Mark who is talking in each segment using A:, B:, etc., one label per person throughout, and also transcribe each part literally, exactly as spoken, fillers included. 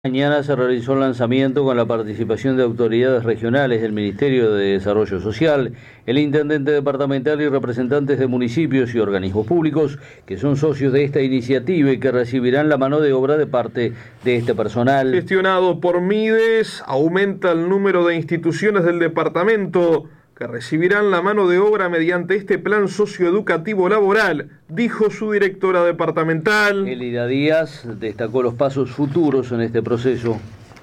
A: Mañana se realizó el lanzamiento con la participación de autoridades regionales del Ministerio de Desarrollo Social, el intendente departamental y representantes de municipios y organismos públicos que son socios de esta iniciativa y que recibirán la mano de obra de parte de este personal.
B: Gestionado por Mides, aumenta el número de instituciones del departamento que recibirán la mano de obra mediante este plan socioeducativo laboral, dijo su directora departamental.
A: Elida Díaz destacó los pasos futuros en este proceso.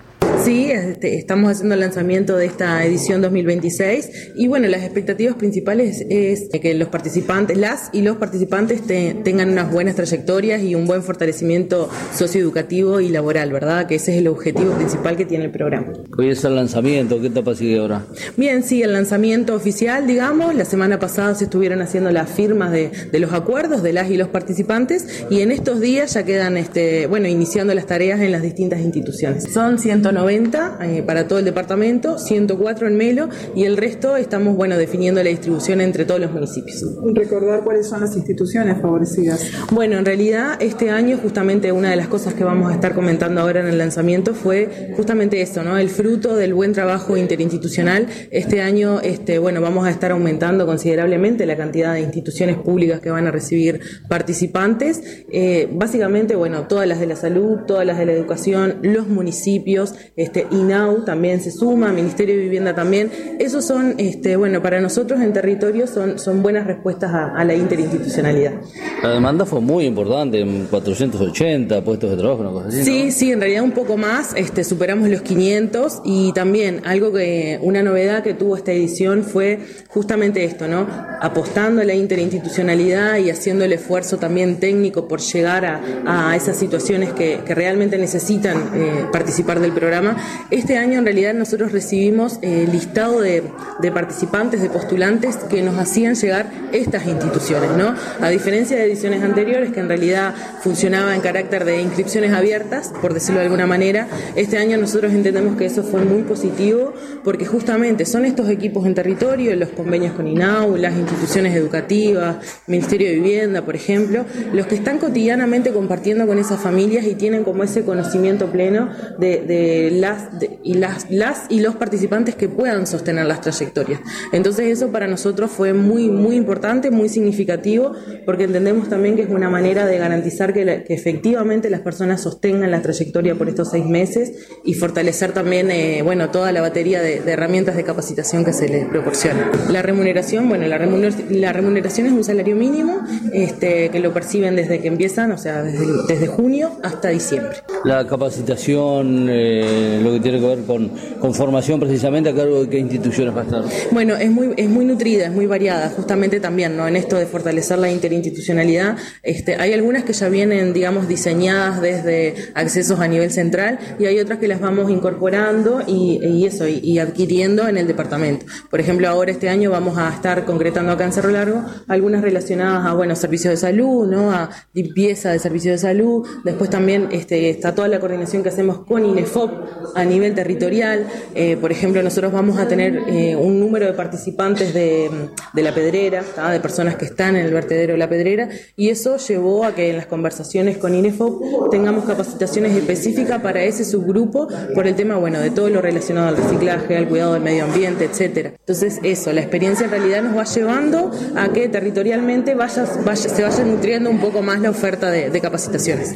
C: Sí, este, estamos haciendo el lanzamiento de esta edición dos mil veintiséis y bueno, las expectativas principales es que los participantes, las y los participantes te, tengan unas buenas trayectorias y un buen fortalecimiento socioeducativo y laboral, ¿verdad? Que ese es el objetivo principal que tiene el programa.
A: Hoy es el lanzamiento, ¿qué etapa sigue ahora?
C: Bien, sí, el lanzamiento oficial, digamos, la semana pasada se estuvieron haciendo las firmas de, de los acuerdos de las y los participantes y en estos días ya quedan, este, bueno, iniciando las tareas en las distintas instituciones. Son ciento noventa Eh, para todo el departamento, ciento cuatro en Melo y el resto estamos bueno definiendo la distribución entre todos los municipios.
D: Recordar cuáles son las instituciones favorecidas.
C: Bueno, en realidad este año justamente una de las cosas que vamos a estar comentando ahora en el lanzamiento fue justamente eso, ¿no? El fruto del buen trabajo interinstitucional. Este año, este, bueno, vamos a estar aumentando considerablemente la cantidad de instituciones públicas que van a recibir participantes. Eh, básicamente, bueno, todas las de la salud, todas las de la educación, los municipios. Este, I N A U también se suma, Ministerio de Vivienda también. Esos son, este, bueno, para nosotros en territorio son, son buenas respuestas a, a la interinstitucionalidad.
A: La demanda fue muy importante, cuatrocientos ochenta puestos de trabajo, una cosa así, ¿no?
C: Sí, sí, en realidad un poco más, este, superamos los quinientos y también algo que, una novedad que tuvo esta edición fue justamente esto, ¿no? Apostando a la interinstitucionalidad y haciendo el esfuerzo también técnico por llegar a, a esas situaciones que, que realmente necesitan eh, participar del programa. Este año en realidad nosotros recibimos el eh, listado de, de participantes, de postulantes que nos hacían llegar estas instituciones, ¿no? A diferencia de ediciones anteriores que en realidad funcionaba en carácter de inscripciones abiertas, por decirlo de alguna manera, este año nosotros entendemos que eso fue muy positivo porque justamente son estos equipos en territorio, los convenios con I N A U, las instituciones educativas, Ministerio de Vivienda, por ejemplo, los que están cotidianamente compartiendo con esas familias y tienen como ese conocimiento pleno de, de las de, y las las y los participantes que puedan sostener las trayectorias. Entonces eso para nosotros fue muy muy importante, muy significativo, porque entendemos también que es una manera de garantizar que, la, que efectivamente las personas sostengan la trayectoria por estos seis meses y fortalecer también eh, bueno toda la batería de, de herramientas de capacitación que se les proporciona. La remuneración, bueno, la, remuner, la remuneración es un salario mínimo este, que lo perciben desde que empiezan, o sea, desde, desde junio hasta diciembre.
A: La capacitación, eh, lo que tiene que ver con, con formación precisamente, ¿a cargo de qué instituciones va a estar?
C: Bueno, es muy, es muy nutrida, es muy variada, justamente también, ¿no? En esto de fortalecer la interinstitucionalidad, este, hay algunas que ya vienen, digamos, diseñadas desde accesos a nivel central y hay otras que las vamos incorporando y, y eso, y, y adquiriendo en el departamento. Por ejemplo, ahora este año vamos a estar concretando acá en Cerro Largo algunas relacionadas a, bueno, servicios de salud, ¿no? A limpieza de servicios de salud, después también este, está toda la coordinación que hacemos con INEFOP a nivel territorial. Eh, por ejemplo, nosotros vamos a tener eh, un número de participantes de, de La Pedrera, ¿tá? De personas que están en el vertedero de La Pedrera, y eso llevó a que en las conversaciones con INEFOP tengamos capacitaciones específicas para ese subgrupo por el tema, bueno, de todo lo relacionado al reciclaje, al cuidado del medio ambiente, etcétera. Entonces eso, la experiencia en realidad nos va llevando a que territorialmente vaya, vaya, se vaya nutriendo un poco más la oferta de, de capacitaciones.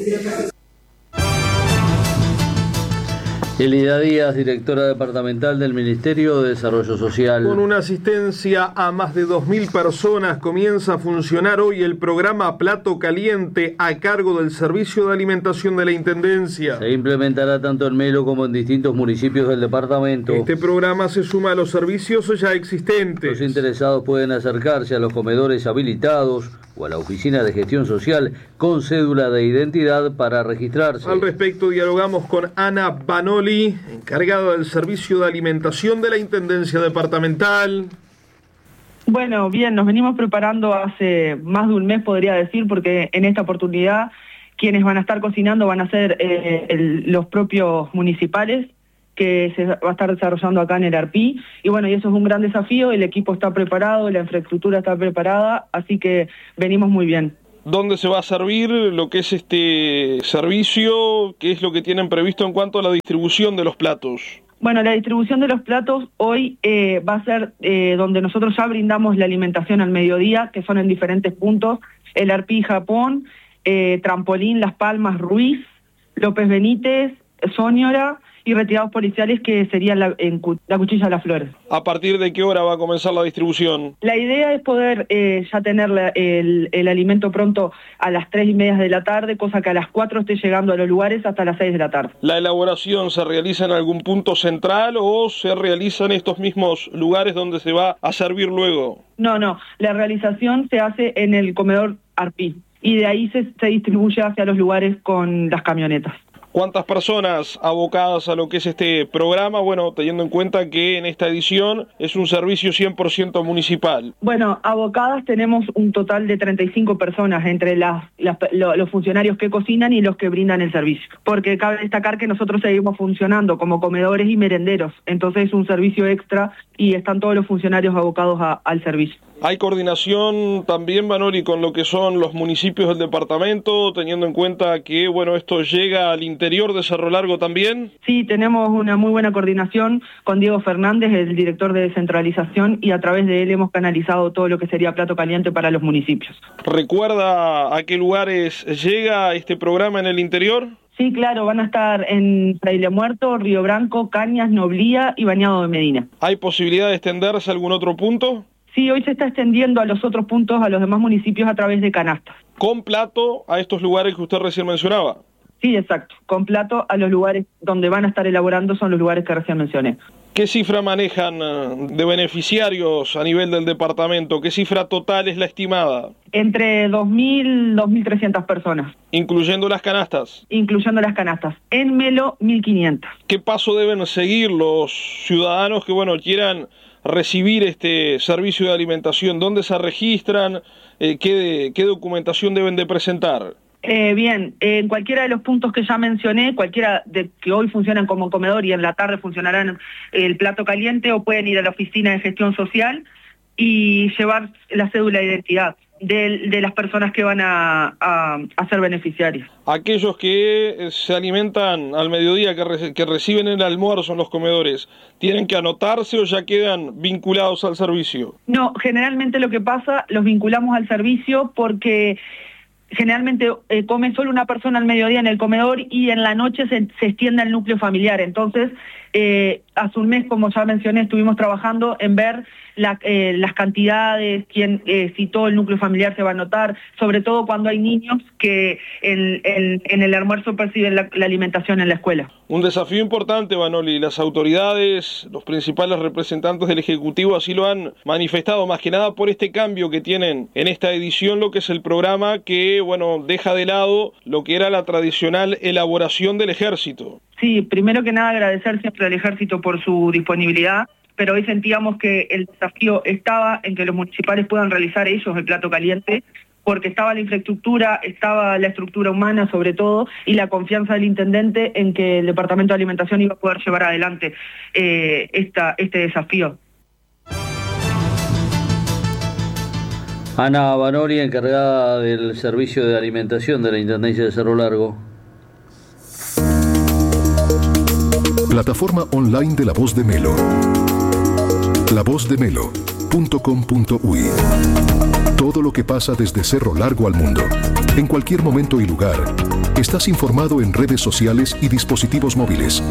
A: Elida Díaz, directora departamental del Ministerio de Desarrollo Social.
B: Con una asistencia a más de dos mil personas comienza a funcionar hoy el programa Plato Caliente a cargo del Servicio de Alimentación de la Intendencia.
A: Se implementará tanto en Melo como en distintos municipios del departamento.
B: Este programa se suma a los servicios ya existentes.
A: Los interesados pueden acercarse a los comedores habilitados o a la Oficina de Gestión Social con cédula de identidad para registrarse.
B: Al respecto dialogamos con Ana Banoli, encargada del Servicio de Alimentación de la Intendencia Departamental.
E: Bueno, bien, nos venimos preparando hace más de un mes, podría decir, porque en esta oportunidad quienes van a estar cocinando van a ser eh, el, los propios municipales, que se va a estar desarrollando acá en el Arpí, y bueno, y eso es un gran desafío, el equipo está preparado, la infraestructura está preparada, así que venimos muy bien.
B: dónde se va a servir, lo que es este servicio, qué es lo que tienen previsto en cuanto a la distribución de los platos.
E: Bueno, la distribución de los platos hoy eh, va a ser eh, donde nosotros ya brindamos la alimentación al mediodía, que son en diferentes puntos, El Arpí, Japón, eh, Trampolín, Las Palmas, Ruiz, López Benítez, Soñora y retirados policiales, que serían la, en la Cuchilla de las Flores.
B: ¿A partir de qué hora va a comenzar la distribución?
E: La idea es poder eh, ya tener la, el, el alimento pronto a las tres y media de la tarde, cosa que a las cuatro esté llegando a los lugares hasta las seis de la tarde.
B: ¿La elaboración se realiza en algún punto central o se realiza en estos mismos lugares donde se va a servir luego?
E: No, no, la realización se hace en el comedor Arpí y de ahí se, se distribuye hacia los lugares con las camionetas.
B: ¿Cuántas personas abocadas a lo que es este programa? Bueno, teniendo en cuenta que en esta edición es un servicio cien por ciento municipal.
E: Bueno, abocadas tenemos un total de treinta y cinco personas entre las, las, lo, los funcionarios que cocinan y los que brindan el servicio. Porque cabe destacar que nosotros seguimos funcionando como comedores y merenderos. Entonces es un servicio extra y están todos los funcionarios abocados a, al servicio.
B: ¿Hay coordinación también, Vanoli, con lo que son los municipios del departamento, teniendo en cuenta que, bueno, esto llega al interior de Cerro Largo también?
E: Sí, tenemos una muy buena coordinación con Diego Fernández, el director de descentralización, y a través de él hemos canalizado todo lo que sería plato caliente para los municipios.
B: ¿Recuerda a qué lugares llega este programa en el interior?
E: Sí, claro, van a estar en Fraile Muerto, Río Branco, Cañas, Noblía y Bañado de Medina.
B: ¿Hay posibilidad de extenderse a algún otro punto?
E: Sí, hoy se está extendiendo a los otros puntos, a los demás municipios a través de canastas.
B: ¿Con plato a estos lugares que usted recién mencionaba?
E: Sí, exacto. Con plato a los lugares donde van a estar elaborando son los lugares que recién mencioné.
B: ¿Qué cifra manejan de beneficiarios a nivel del departamento? ¿Qué cifra total es la estimada?
E: Entre dos mil, dos mil trescientas personas.
B: ¿Incluyendo las canastas?
E: Incluyendo las canastas. En Melo, mil quinientas.
B: ¿Qué paso deben seguir los ciudadanos que, bueno, quieran recibir este servicio de alimentación? ¿Dónde se registran? Eh, ¿qué, qué documentación deben de presentar?
E: Eh, bien, eh, en cualquiera de los puntos que ya mencioné, cualquiera de que hoy funcionan como comedor y en la tarde funcionarán el plato caliente, o pueden ir a la oficina de gestión social y llevar la cédula de identidad de, de las personas que van a, a, a ser beneficiarios.
B: Aquellos que se alimentan al mediodía, que, re, que reciben el almuerzo en los comedores, ¿tienen que anotarse o ya quedan vinculados al servicio?
E: No, generalmente lo que pasa, los vinculamos al servicio porque generalmente eh, come solo una persona al mediodía en el comedor y en la noche se, se extiende al núcleo familiar. Entonces, eh, hace un mes, como ya mencioné, estuvimos trabajando en ver la, eh, las cantidades, quién, eh, si todo el núcleo familiar se va a anotar, sobre todo cuando hay niños que en, en, en el almuerzo perciben la, la alimentación en la escuela.
B: Un desafío importante, Vanoli. Las autoridades, los principales representantes del Ejecutivo así lo han manifestado, más que nada por este cambio que tienen en esta edición, lo que es el programa que, bueno, deja de lado lo que era la tradicional elaboración del Ejército.
E: Sí, primero que nada agradecer siempre al Ejército por su disponibilidad, pero hoy sentíamos que el desafío estaba en que los municipales puedan realizar ellos el plato caliente, porque estaba la infraestructura, estaba la estructura humana sobre todo, y la confianza del intendente en que el Departamento de Alimentación iba a poder llevar adelante eh, esta, este desafío.
A: Ana Vanoli, encargada del servicio de alimentación de la Intendencia de Cerro Largo.
F: Plataforma online de La Voz de Melo. la voz de melo punto com punto uy. Todo lo que pasa desde Cerro Largo al mundo, en cualquier momento y lugar. Estás informado en redes sociales y dispositivos móviles.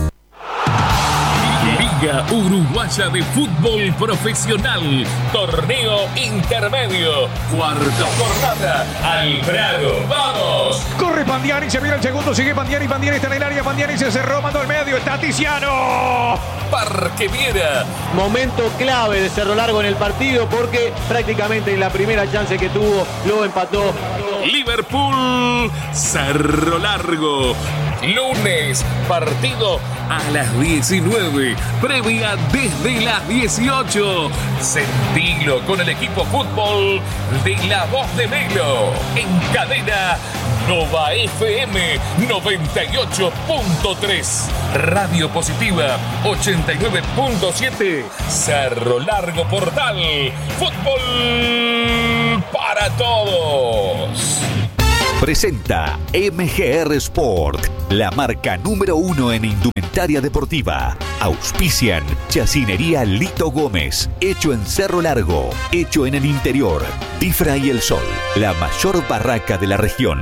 G: Liga Uruguaya de Fútbol Profesional, Torneo Intermedio, cuarta jornada, Albrado, ¡vamos!
H: Corre Pandiani, se viene el segundo, sigue Pandiani, Pandiani está en el área, Pandiani se cerró, mandó al medio, está Tiziano.
G: Parque Viera.
I: Momento clave de Cerro Largo en el partido porque prácticamente en la primera chance que tuvo lo empató.
G: Liverpool, Cerro Largo. Lunes, partido a las diecinueve, previa desde las dieciocho. Sentilo con el equipo fútbol de La Voz de Melo. En cadena Nova F M noventa y ocho punto tres. Radio Positiva ochenta y nueve punto siete. Cerro Largo Portal. Fútbol para para todos.
J: Presenta M G R Sport, la marca número uno en indumentaria deportiva. Auspician Chacinería Lito Gómez, hecho en Cerro Largo, hecho en el interior. Difra y El Sol, la mayor barraca de la región.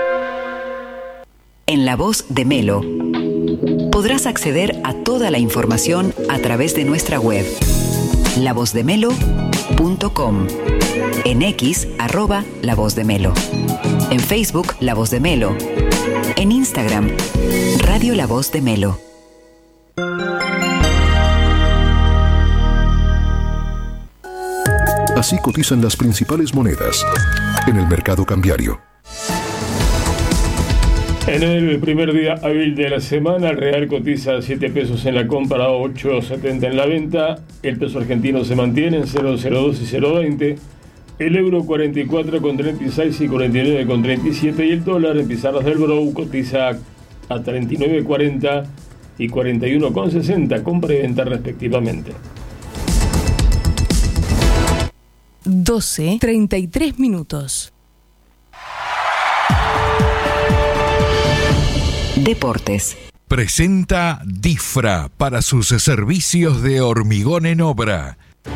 K: En La Voz de Melo podrás acceder a toda la información a través de nuestra web, la voz de melo punto com, en X, arroba La Voz de Melo, en Facebook, La Voz de Melo, en Instagram, Radio La Voz de Melo.
F: Así cotizan las principales monedas en el mercado cambiario.
L: En el primer día hábil de la semana, el real cotiza siete pesos en la compra, ocho setenta en la venta. El peso argentino se mantiene en cero coma cero dos y cero coma veinte. El euro cuarenta y cuatro con treinta y seis y cuarenta y nueve con treinta y siete. Y el dólar en pizarras del Brou cotiza a treinta y nueve cuarenta y cuarenta y uno con sesenta, compra y venta respectivamente.
M: doce treinta y tres minutos.
K: Deportes.
N: Presenta Difra para sus servicios de hormigón en obra.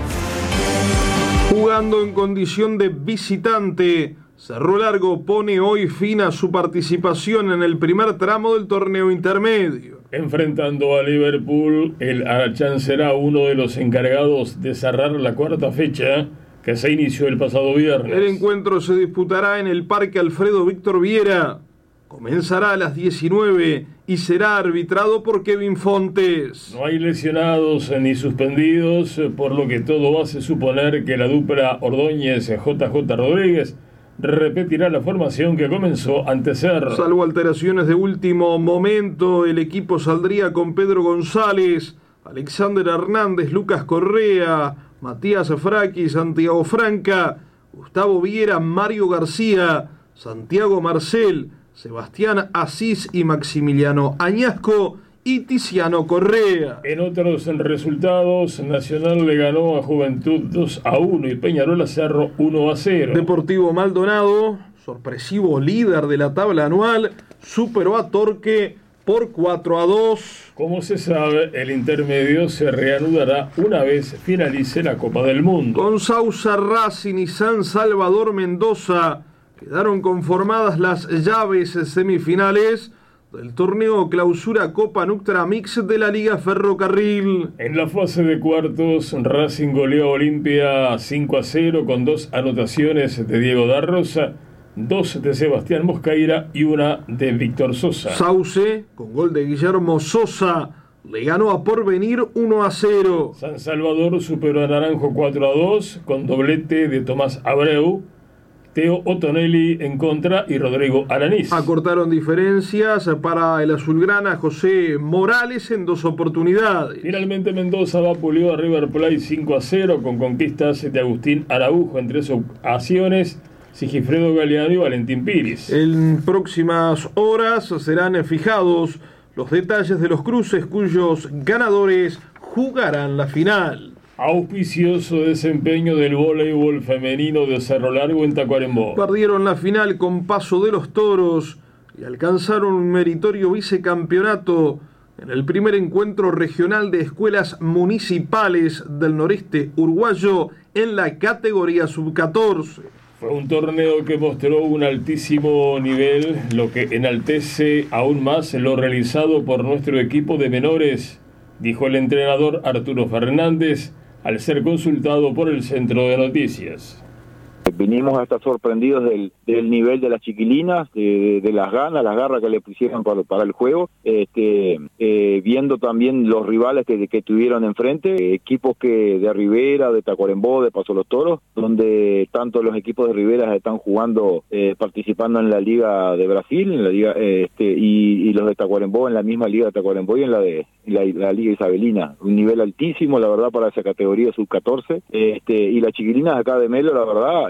B: Jugando en condición de visitante, Cerro Largo pone hoy fin a su participación en el primer tramo del torneo intermedio.
L: Enfrentando a Liverpool, el Arachán será uno de los encargados de cerrar la cuarta fecha que se inició el pasado viernes.
B: El encuentro se disputará en el Parque Alfredo Víctor Viera. Comenzará a las diecinueve y será arbitrado por Kevin Fontes.
L: No hay lesionados ni suspendidos, por lo que todo hace suponer que la dupla Ordóñez-J J Rodríguez repetirá la formación que comenzó ante Cerro.
B: Salvo alteraciones de último momento, el equipo saldría con Pedro González, Alexander Hernández, Lucas Correa, Matías Fraqui, Santiago Franca, Gustavo Viera, Mario García, Santiago Marcel, Sebastián Asís y Maximiliano Añasco y Tiziano Correa.
L: En otros resultados, Nacional le ganó a Juventud dos a uno y Peñarol a Cerro uno a cero.
B: Deportivo Maldonado, sorpresivo líder de la tabla anual, superó a Torque por cuatro a dos.
L: Como se sabe, el intermedio se reanudará una vez finalice la Copa del Mundo.
B: Con Sausa Racing y San Salvador Mendoza quedaron conformadas las llaves semifinales del torneo Clausura Copa Nuctra Mix de la Liga Ferrocarril.
L: En la fase de cuartos, Racing goleó a Olimpia cinco a cero con dos anotaciones de Diego da Rosa, dos de Sebastián Moscaira y una de Víctor Sosa.
B: Sauce, con gol de Guillermo Sosa, le ganó a Porvenir uno a cero.
L: San Salvador superó a Naranjo cuatro a dos con doblete de Tomás Abreu, Teo Otonelli en contra y Rodrigo Alanís.
B: Acortaron diferencias para el azulgrana José Morales en dos oportunidades.
L: Finalmente Mendoza vapuleó a River Plate cinco a cero con conquistas de Agustín Araujo en tres ocasiones, Sigifredo Galeano y Valentín Piris.
B: En próximas horas serán fijados los detalles de los cruces cuyos ganadores jugarán la final.
L: Auspicioso desempeño del voleibol femenino de Cerro Largo en Tacuarembó.
B: Perdieron la final con Paso de los Toros y alcanzaron un meritorio vicecampeonato en el primer encuentro regional de escuelas municipales del noreste uruguayo en la categoría sub catorce.
L: Fue un torneo que mostró un altísimo nivel, lo que enaltece aún más lo realizado por nuestro equipo de menores, dijo el entrenador Arturo Fernández al ser consultado por el Centro de Noticias.
O: Vinimos a estar sorprendidos del, del nivel de las chiquilinas, de, de las ganas, las garras que le pusieron para, para el juego, este, eh, viendo también los rivales que, que tuvieron enfrente, equipos que de Rivera, de Tacuarembó, de Paso los Toros, donde tanto los equipos de Rivera están jugando, eh, participando en la Liga de Brasil, en la Liga, eh, este, y, y los de Tacuarembó en la misma Liga de Tacuarembó y en la de la, la Liga Isabelina. Un nivel altísimo, la verdad, para esa categoría sub catorce, este, y las chiquilinas acá de Melo, la verdad,